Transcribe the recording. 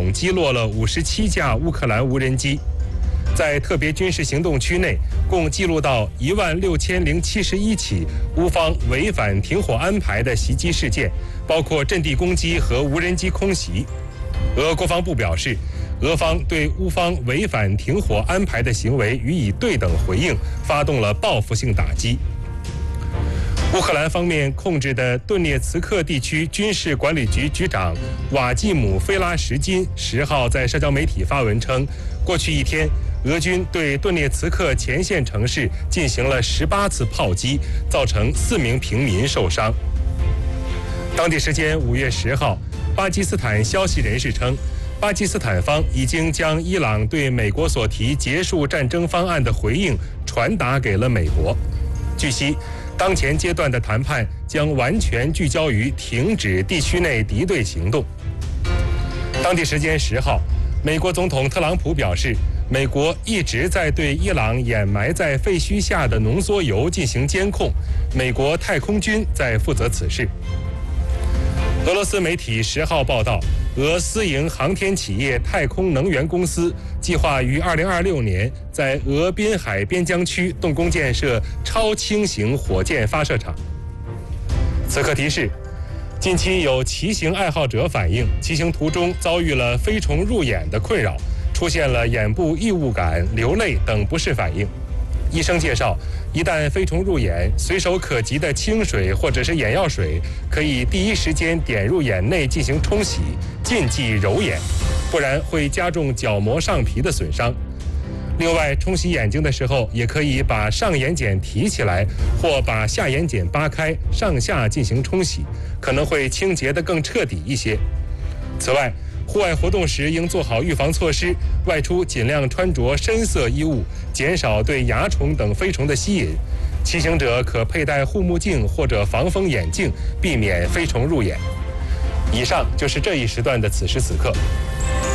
共击落了57架乌克兰无人机。在特别军事行动区内，共记录到16071起乌方违反停火安排的袭击事件，包括阵地攻击和无人机空袭。俄国防部表示，俄方对乌方违反停火安排的行为予以对等回应，发动了报复性打击。乌克兰方面控制的顿涅茨克地区军事管理局局长瓦季姆·菲拉什金10号在社交媒体发文称，过去一天，俄军对顿涅茨克前线城市进行了18次炮击，造成4名平民受伤。当地时间5月10号，巴基斯坦消息人士称，巴基斯坦方已经将伊朗对美国所提结束战争方案的回应传达给了美国。据悉，当前阶段的谈判将完全聚焦于停止地区内敌对行动。当地时间10号，美国总统特朗普表示，美国一直在对伊朗掩埋在废墟下的浓缩铀进行监控，美国太空军在负责此事。俄罗斯媒体10号报道，俄私营航天企业太空能源公司计划于2026年在俄滨海边疆区动工建设超轻型火箭发射场。此刻提示，近期有骑行爱好者反映，骑行途中遭遇了飞虫入眼的困扰，出现了眼部异物感、流泪等不适反应。医生介绍，一旦飞虫入眼，随手可及的清水或者是眼药水可以第一时间点入眼内进行冲洗，禁忌揉眼，不然会加重角膜上皮的损伤。另外，冲洗眼睛的时候，也可以把上眼睑提起来，或把下眼睑扒开，上下进行冲洗，可能会清洁得更彻底一些。此外，户外活动时应做好预防措施，外出尽量穿着深色衣物，减少对蚜虫等飞虫的吸引。骑行者可佩戴护目镜或者防风眼镜，避免飞虫入眼。以上就是这一时段的此时此刻。